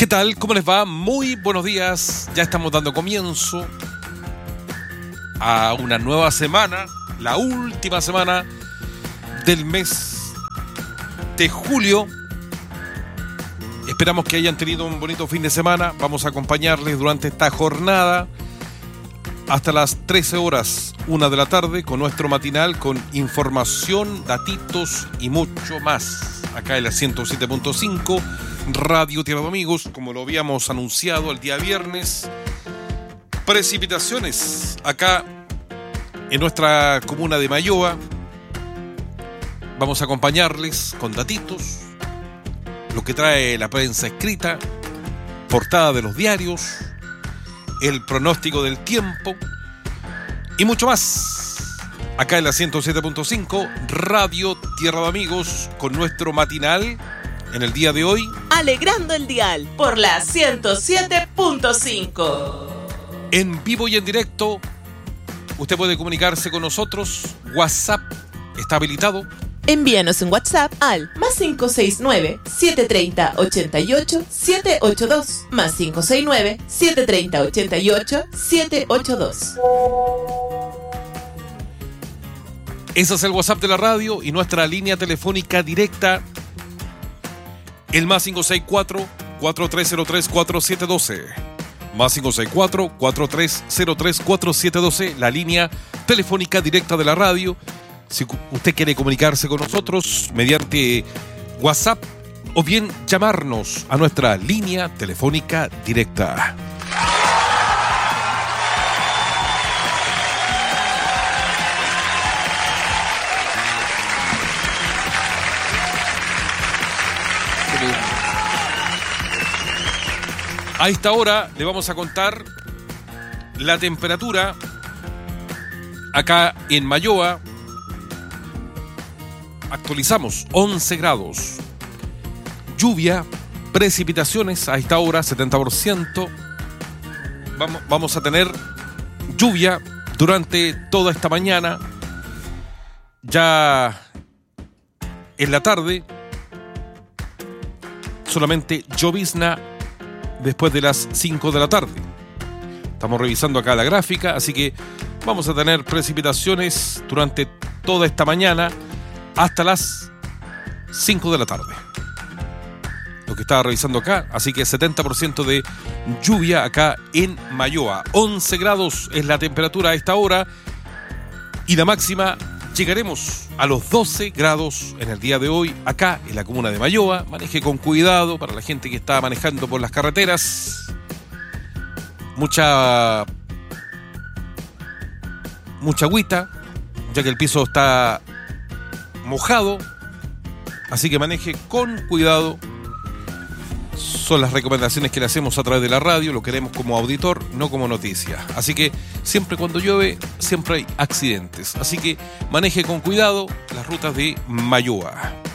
tal? ¿Cómo les va? Muy buenos días. Ya estamos dando comienzo a una nueva semana, la última semana del mes de julio. Esperamos que hayan tenido un bonito fin de semana. Vamos a acompañarles durante esta jornada hasta las 13 horas, 1 de la tarde, con nuestro matinal, con información, datitos y mucho más. Acá en la 107.5, Radio Tierra de Amigos, como lo habíamos anunciado el día viernes. Precipitaciones acá en nuestra comuna de Mayoa. Vamos a acompañarles con datitos, lo que trae la prensa escrita, portada de los diarios, el pronóstico del tiempo y mucho más. Acá en la 107.5, Radio Tierra de Amigos, con nuestro matinal en el día de hoy. Alegrando el dial por la 107.5. En vivo y en directo, usted puede comunicarse con nosotros. WhatsApp está habilitado. Envíanos un WhatsApp al +569 730 88 782 +569 730 88 782. Ese es el WhatsApp de la radio y nuestra línea telefónica directa, el +564 4303 4712. +564 4303 4712, la línea telefónica directa de la radio. Si usted quiere comunicarse con nosotros mediante WhatsApp o bien llamarnos a nuestra línea telefónica directa. A esta hora le vamos a contar la temperatura acá en Mayoa. Actualizamos 11 grados. Lluvia, precipitaciones a esta hora 70%. Vamos a tener lluvia durante toda esta mañana. Ya en la tarde solamente llovizna después de las 5 de la tarde. Estamos revisando acá la gráfica, así que vamos a tener precipitaciones durante toda esta mañana hasta las 5 de la tarde. Lo que estaba revisando acá, así que 70% de lluvia acá en Mayoa. 11 grados es la temperatura a esta hora y la máxima llegaremos a los 12 grados en el día de hoy acá en la comuna de Mayoa. Maneje con cuidado para la gente que está manejando por las carreteras. Mucha agüita, ya que el piso está mojado, así que maneje con cuidado. Son las recomendaciones que le hacemos a través de la radio, lo queremos como auditor, no como noticia. Así que siempre cuando llueve, siempre hay accidentes. Así que maneje con cuidado las rutas de Mayoa.